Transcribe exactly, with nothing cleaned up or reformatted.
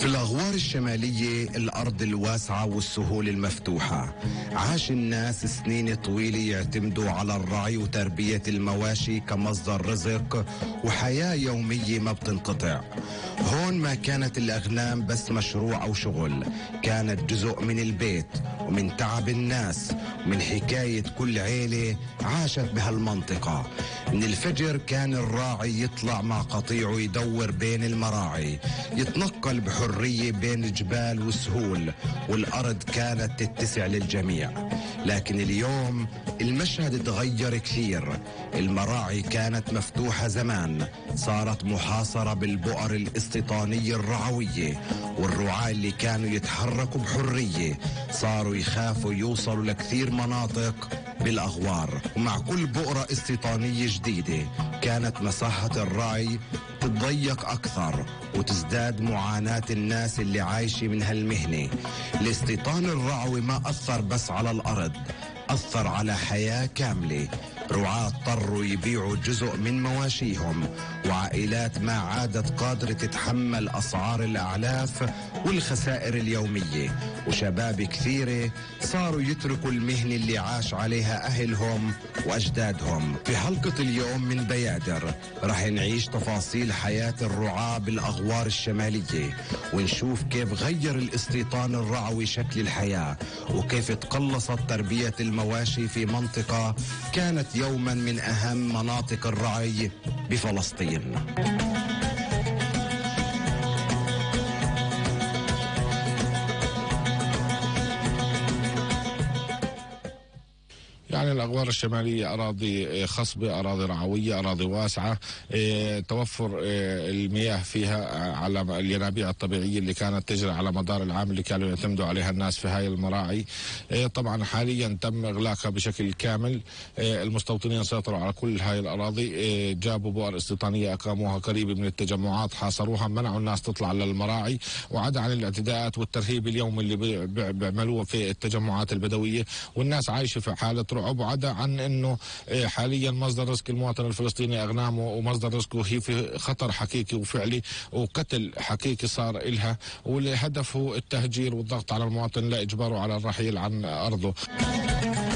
في الأغوار الشمالية الأرض الواسعة والسهول المفتوحة عاش الناس سنين طويلة يعتمدوا على الرعي وتربية المواشي كمصدر رزق وحياة يومية ما بتنقطع. هون ما كانت الأغنام بس مشروع أو شغل، كانت جزء من البيت ومن تعب الناس ومن حكاية كل عيلة عاشت بهالمنطقة. من الفجر كان الراعي يطلع مع قطيعه يدور بين المراعي، يتنقل بحرية بين الجبال والسهول، والأرض كانت تتسع للجميع. لكن اليوم المشهد تغير كثير. المراعي كانت مفتوحة زمان، صارت محاصرة بالبؤر الاستيطانية الرعوية، والرعاة اللي كانوا يتحركوا بحرية صاروا يخافوا يوصلوا لكثير مناطق بالأغوار. ومع كل بؤرة استيطانية جديدة كانت مساحة الرعي تتضيق أكثر وتزداد معاناة الناس اللي عايشة من هالمهنة. الاستيطان الرعوي ما أثر بس على الأرض، أثر على حياة كاملة. رعاة اضطروا يبيعوا جزء من مواشيهم، وعائلات ما عادت قادرة تتحمل أسعار الأعلاف والخسائر اليومية، وشباب كثيرة صاروا يتركوا المهنة اللي عاش عليها أهلهم وأجدادهم. في حلقة اليوم من بيادر رح نعيش تفاصيل حياة الرعاة بالأغوار الشمالية، ونشوف كيف غير الاستيطان الرعوي شكل الحياة، وكيف تقلصت تربية المواشي في منطقة كانت يوما من أهم مناطق الرعي بفلسطين. يعني الأغوار الشمالية أراضي خصبة، أراضي رعوية، أراضي واسعة، اه توفر اه المياه فيها على الينابيع الطبيعية اللي كانت تجري على مدار العام اللي كانوا يعتمدوا عليها الناس في هاي المراعي. اه طبعا حاليا تم إغلاقها بشكل كامل. اه المستوطنين سيطروا على كل هاي الأراضي، اه جابوا بؤر استيطانية أقاموها قريبة من التجمعات، حاصروها، منعوا الناس تطلع للمراعي، وعدا عن الاعتداءات والترهيب اليومي اللي بيعملوه في التجمعات البدوية، والناس عايشة في حالة رعب، وعدا عن انه حاليا مصدر رزق المواطن الفلسطيني اغنامه، ومصدر رزقه هي في خطر حقيقي وفعلي، وقتل حقيقي صار إلها، واللي هدفه التهجير والضغط على المواطن لاجباره على الرحيل عن ارضه.